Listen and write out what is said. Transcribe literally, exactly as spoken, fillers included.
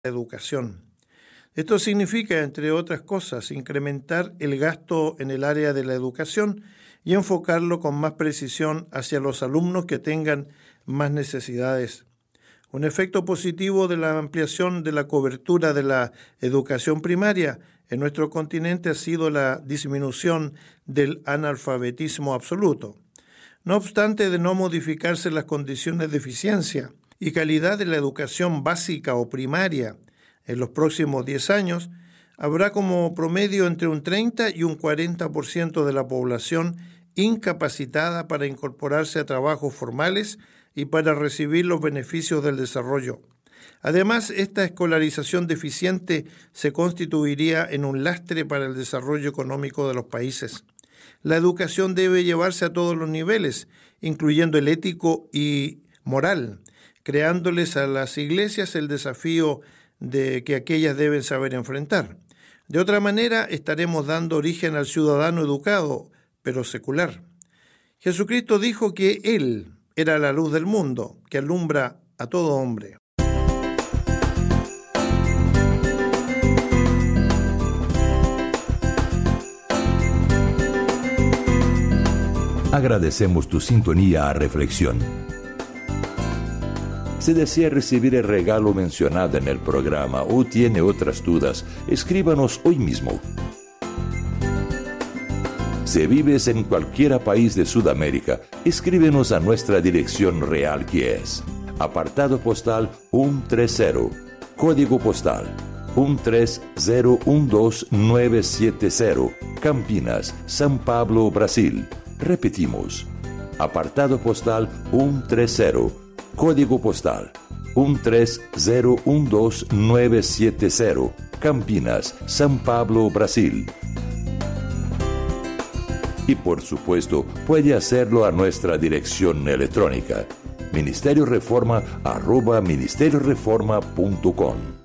educación. Esto significa, entre otras cosas, incrementar el gasto en el área de la educación y enfocarlo con más precisión hacia los alumnos que tengan más necesidades. Un efecto positivo de la ampliación de la cobertura de la educación primaria en nuestro continente ha sido la disminución del analfabetismo absoluto. No obstante de no modificarse las condiciones de eficiencia y calidad de la educación básica o primaria en los próximos diez años, habrá como promedio entre un treinta y un cuarenta por ciento de la población incapacitada para incorporarse a trabajos formales y para recibir los beneficios del desarrollo. Además, esta escolarización deficiente se constituiría en un lastre para el desarrollo económico de los países. La educación debe llevarse a todos los niveles, incluyendo el ético y moral, creándoles a las iglesias el desafío de que aquellas deben saber enfrentar. De otra manera, estaremos dando origen al ciudadano educado, pero secular. Jesucristo dijo que Él era la luz del mundo, que alumbra a todo hombre. Agradecemos tu sintonía a Reflexión. Si desea recibir el regalo mencionado en el programa o tiene otras dudas, escríbanos hoy mismo. Si vives en cualquier país de Sudamérica, escríbenos a nuestra dirección real, que es apartado postal ciento treinta, código postal uno tres cero uno dos nueve siete cero, Campinas, São Paulo, Brasil. Repetimos, apartado postal ciento treinta, código postal uno tres cero uno dos nueve siete cero, Campinas, São Paulo, Brasil. Y por supuesto, puede hacerlo a nuestra dirección electrónica, ministerio reforma arroba ministerio reforma punto com.